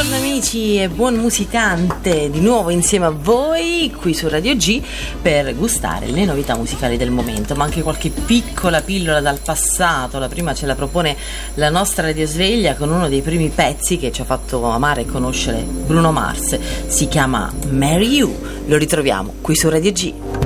Buongiorno amici e buon musicante, di nuovo insieme a voi qui su Radio G per gustare le novità musicali del momento, ma anche qualche piccola pillola dal passato. La prima ce la propone la nostra radiosveglia con uno dei primi pezzi che ci ha fatto amare e conoscere Bruno Mars, si chiama Marry You, lo ritroviamo qui su Radio G.